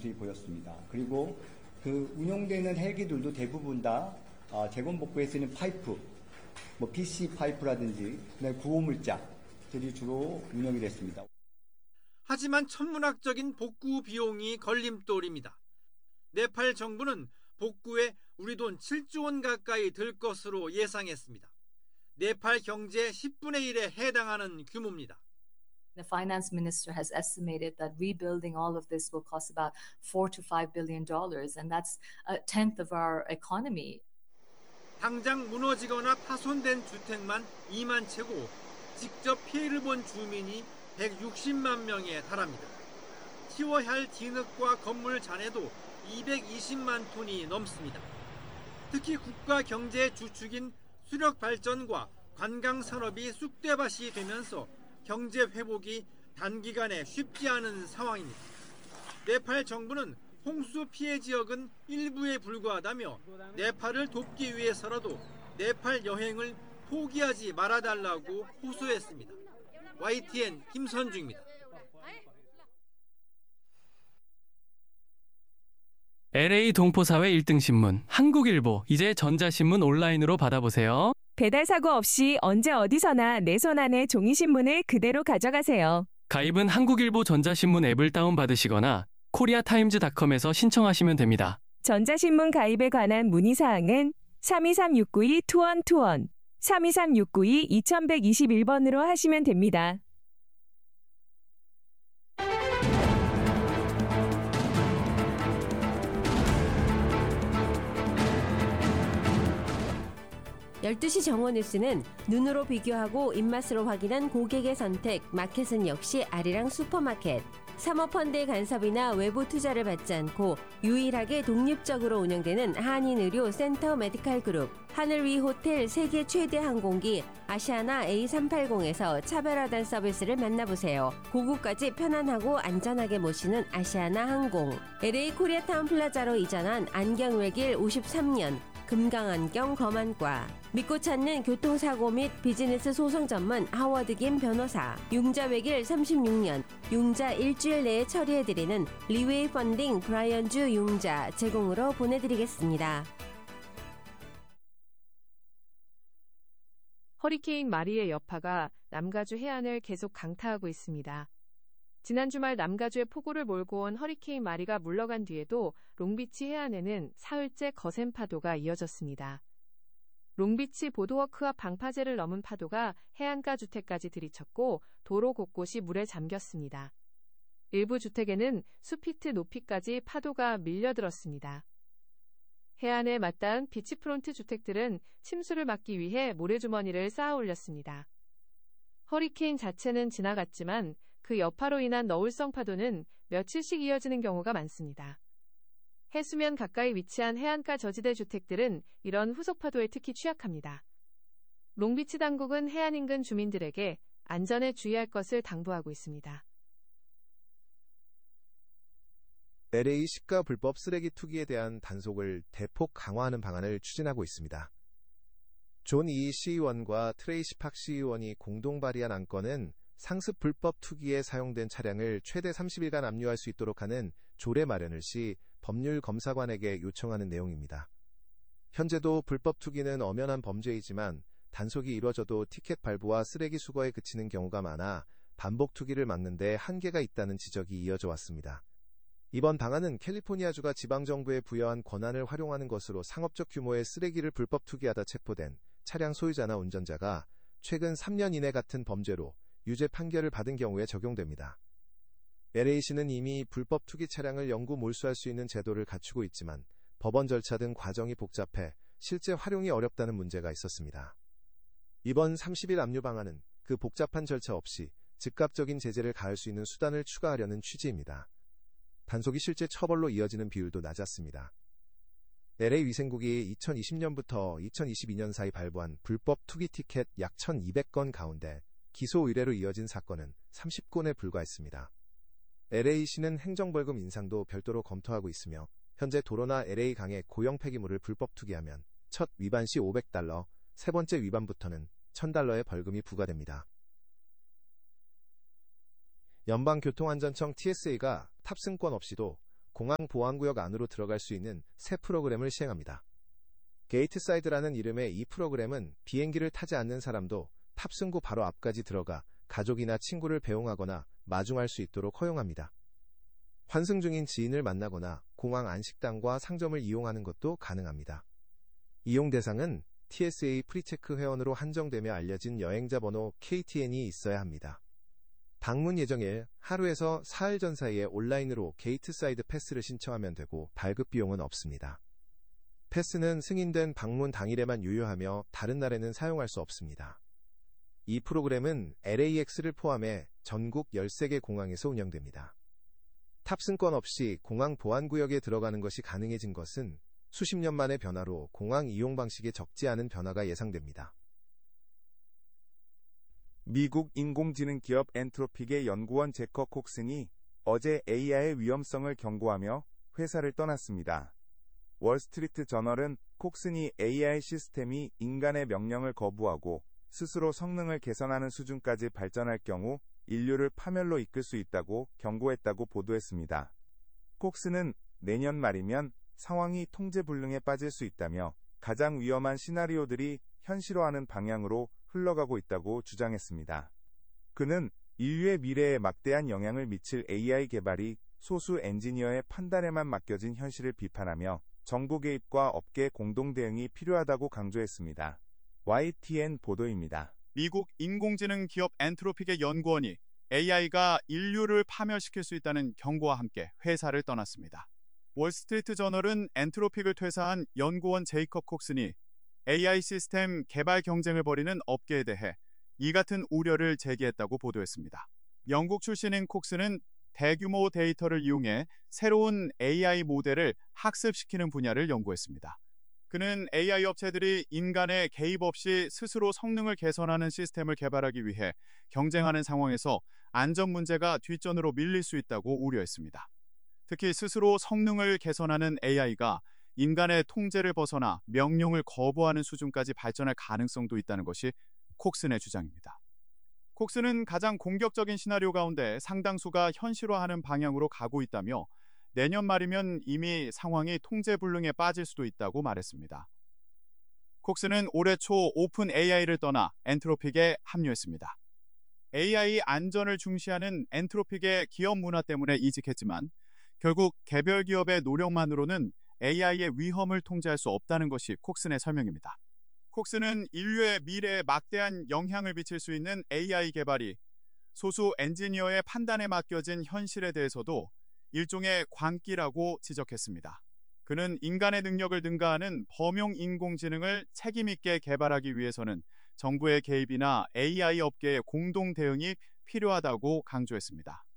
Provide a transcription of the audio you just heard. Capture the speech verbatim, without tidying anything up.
모습이 보였습니다. 그리고 그 운용되는 헬기들도 대부분 다 재건 복구에 쓰는 파이프, 뭐 피씨 파이프라든지 구호물자들이 주로 운영이 됐습니다. 하지만 천문학적인 복구 비용이 걸림돌입니다. 네팔 정부는 복구에 우리 돈 칠조 원 가까이 들 것으로 예상했습니다. 네팔 경제 십분의 일에 해당하는 규모입니다. The finance minister has estimated that rebuilding all of this will cost about four to five billion dollars, and that's a tenth of our economy. 당장 무너지거나 파손된 주택만 이만 채고 직접 피해를 본 주민이 백육십만 명에 달합니다. 치워야 할 진흙과 건물 잔해도 이백이십만 톤이 넘습니다. 특히 국가 경제의 주축인 수력 발전과 관광 산업이 쑥대밭이 되면서 경제 회복이 단기간에 쉽지 않은 상황입니다. 네팔 정부는 홍수 피해 지역은 일부에 불과하다며 네팔을 돕기 위해서라도 네팔 여행을 포기하지 말아달라고 호소했습니다. 와이티엔 김선중입니다. 엘에이 동포사회 일 등 신문 한국일보, 이제 전자신문 온라인으로 받아보세요. 배달 사고 없이 언제 어디서나 내 손 안에 종이신문을 그대로 가져가세요. 가입은 한국일보 전자신문 앱을 다운받으시거나 코리아타임즈닷컴에서 신청하시면 됩니다. 전자신문 가입에 관한 문의사항은 삼이삼 육구이 투원투원, 삼이삼 육구이 이천백이십일 번으로 하시면 됩니다. 열두 시 정오 뉴스는 눈으로 비교하고 입맛으로 확인한 고객의 선택, 마켓은 역시 아리랑 슈퍼마켓. 사모펀드의 간섭이나 외부 투자를 받지 않고 유일하게 독립적으로 운영되는 한인의료 센터 메디칼 그룹, 하늘 위 호텔 세계 최대 항공기 아시아나 에이 삼백팔십에서 차별화된 서비스를 만나보세요. 고국까지 편안하고 안전하게 모시는 아시아나 항공. 엘에이 코리아타운 플라자로 이전한 안경외길 오십삼 년. 금강안경 검안과, 믿고 찾는 교통사고 및 비즈니스 소송 전문 하워드 김 변호사, 융자외길 삼십육 년, 융자 일주일 내에 처리해드리는 리웨이 펀딩 브라이언주 융자 제공으로 보내드리겠습니다. 허리케인 마리의 여파가 남가주 해안을 계속 강타하고 있습니다. 지난 주말 남가주에 폭우를 몰고 온 허리케인 마리가 물러간 뒤에도 롱비치 해안에는 사흘째 거센 파도가 이어졌습니다. 롱비치 보드워크 앞 방파제를 넘은 파도가 해안가 주택까지 들이쳤고 도로 곳곳이 물에 잠겼습니다. 일부 주택에는 수피트 높이까지 파도가 밀려들었습니다. 해안에 맞닿은 비치프론트 주택들은 침수를 막기 위해 모래주머니를 쌓아 올렸습니다. 허리케인 자체는 지나갔지만 그 여파로 인한 너울성 파도는 며칠씩 이어지는 경우가 많습니다. 해수면 가까이 위치한 해안가 저지대 주택들은 이런 후속 파도에 특히 취약합니다. 롱비치 당국은 해안 인근 주민들에게 안전에 주의할 것을 당부하고 있습니다. 엘에이 시가 불법 쓰레기 투기에 대한 단속을 대폭 강화하는 방안을 추진하고 있습니다. 존 이 시의원과 트레이시 팍 시의원이 공동 발의한 안건은 상습 불법 투기에 사용된 차량을 최대 삼십 일간 압류할 수 있도록 하는 조례 마련을 시 법률 검사관에게 요청하는 내용입니다. 현재도 불법 투기는 엄연한 범죄이지만 단속이 이루어져도 티켓 발부와 쓰레기 수거에 그치는 경우가 많아 반복 투기를 막는 데 한계가 있다는 지적이 이어져 왔습니다. 이번 방안은 캘리포니아주가 지방정부에 부여한 권한을 활용하는 것으로 상업적 규모의 쓰레기를 불법 투기하다 체포된 차량 소유자나 운전자가 최근 삼 년 이내 같은 범죄로 유죄 판결을 받은 경우에 적용됩니다. 엘에이시는 이미 불법 투기 차량을 영구 몰수할 수 있는 제도를 갖추고 있지만 법원 절차 등 과정이 복잡해 실제 활용이 어렵다는 문제가 있었습니다. 이번 삼십 일 압류 방안은 그 복잡한 절차 없이 즉각적인 제재를 가할 수 있는 수단을 추가하려는 취지입니다. 단속이 실제 처벌로 이어지는 비율도 낮았습니다. 엘에이 위생국이 이천이십 년부터 이천이십이 년 사이 발부한 불법 투기 티켓 약 천이백 건 가운데 기소 의뢰로 이어진 사건은 삼십 건에 불과했습니다. 엘에이시는 행정벌금 인상도 별도로 검토하고 있으며 현재 도로나 엘에이 강에 고형 폐기물을 불법 투기하면 첫 위반 시 오백 달러, 세 번째 위반부터는 천 달러의 벌금이 부과됩니다. 연방교통안전청 티에스에이가 탑승권 없이도 공항 보안구역 안으로 들어갈 수 있는 새 프로그램을 시행합니다. 게이트사이드라는 이름의 이 프로그램은 비행기를 타지 않는 사람도 탑승구 바로 앞까지 들어가 가족이나 친구를 배웅하거나 마중할 수 있도록 허용합니다. 환승 중인 지인을 만나거나 공항 안식당과 상점을 이용하는 것도 가능합니다. 이용 대상은 티에스에이 프리체크 회원으로 한정되며 알려진 여행자 번호 케이티엔이 있어야 합니다. 방문 예정일 하루에서 사흘 전 사이에 온라인으로 게이트사이드 패스를 신청하면 되고 발급 비용은 없습니다. 패스는 승인된 방문 당일에만 유효하며 다른 날에는 사용할 수 없습니다. 이 프로그램은 엘에이엑스를 포함해 전국 열세 개 공항에서 운영됩니다. 탑승권 없이 공항 보안구역에 들어가는 것이 가능해진 것은 수십 년 만의 변화로 공항 이용 방식에 적지 않은 변화가 예상됩니다. 미국 인공지능 기업 엔트로픽의 연구원 제커 콕슨이 어제 에이아이의 위험성을 경고하며 회사를 떠났습니다. 월스트리트 저널은 콕슨이 에이아이 시스템이 인간의 명령을 거부하고 스스로 성능을 개선하는 수준까지 발전할 경우 인류를 파멸로 이끌 수 있다고 경고했다고 보도했습니다. 콕슨은 내년 말이면 상황이 통제불능에 빠질 수 있다며 가장 위험한 시나리오들이 현실화하는 방향으로 흘러가고 있다고 주장했습니다. 그는 인류의 미래에 막대한 영향을 미칠 에이아이 개발이 소수 엔지니어의 판단에만 맡겨진 현실을 비판하며 정부 개입과 업계 공동 대응이 필요하다고 강조했습니다. 와이티엔 보도입니다. 미국 인공지능 기업 엔트로픽의 연구원이 에이아이가 인류를 파멸시킬 수 있다는 경고와 함께 회사를 떠났습니다. 월스트리트 저널은 엔트로픽을 퇴사한 연구원 제이컵 콕슨이 에이아이 시스템 개발 경쟁을 벌이는 업계에 대해 이 같은 우려를 제기했다고 보도했습니다. 영국 출신인 콕슨은 대규모 데이터를 이용해 새로운 에이아이 모델을 학습시키는 분야를 연구했습니다. 그는 에이아이 업체들이 인간의 개입 없이 스스로 성능을 개선하는 시스템을 개발하기 위해 경쟁하는 상황에서 안전 문제가 뒷전으로 밀릴 수 있다고 우려했습니다. 특히 스스로 성능을 개선하는 에이아이가 인간의 통제를 벗어나 명령을 거부하는 수준까지 발전할 가능성도 있다는 것이 콕슨의 주장입니다. 콕슨은 가장 공격적인 시나리오 가운데 상당수가 현실화하는 방향으로 가고 있다며 내년 말이면 이미 상황이 통제불능에 빠질 수도 있다고 말했습니다. 콕슨은 올해 초 오픈 에이아이를 떠나 엔트로픽에 합류했습니다. 에이아이 안전을 중시하는 엔트로픽의 기업 문화 때문에 이직했지만 결국 개별 기업의 노력만으로는 에이아이의 위험을 통제할 수 없다는 것이 콕슨의 설명입니다. 콕슨은 인류의 미래에 막대한 영향을 미칠 수 있는 에이아이 개발이 소수 엔지니어의 판단에 맡겨진 현실에 대해서도 일종의 광기라고 지적했습니다. 그는 인간의 능력을 능가하는 범용 인공지능을 책임있게 개발하기 위해서는 정부의 개입이나 에이아이 업계의 공동 대응이 필요하다고 강조했습니다.